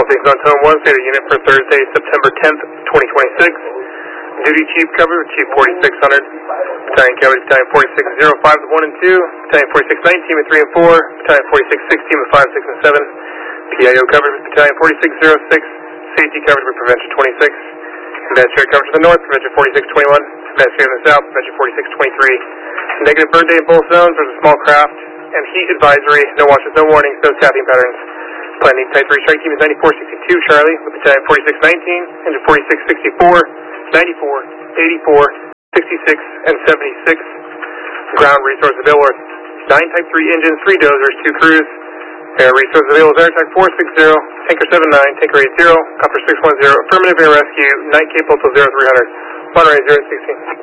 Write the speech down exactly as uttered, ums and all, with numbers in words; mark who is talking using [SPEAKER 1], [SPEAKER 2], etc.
[SPEAKER 1] All stations on Tone one, State of Unit for Thursday, September tenth, twenty twenty-six. Duty Chief cover, Chief forty-six hundred. Battalion coverage, Battalion forty-six oh five with one and two. Battalion forty-six nineteen with three and four. Battalion forty-six sixteen with five, six, and seven. P I O coverage with Battalion forty-six oh six. Safety coverage with Prevention twenty-six. Advanced air coverage to the north, Prevention forty-six twenty-one. Advanced air to the south, Prevention forty-six twenty-three. Negative bird day in both zones. There's a small craft. And heat advisory, no watches, no warnings, no staffing patterns. Planning Type three strike team is ninety-four sixty-two Charlie with Battalion forty-six nineteen, Engine forty-six sixty-four, ninety-four, eighty-four, sixty-six, and seventy-six. Ground resource available are nine Type three engines, three dozers, two crews. Air resource available is Airtech four six zero, Tanker seven nine, Tanker eight zero, Copper six one zero, Affirmative Air Rescue, Night Cape Postal zero three hundred, Monterey zero sixteen.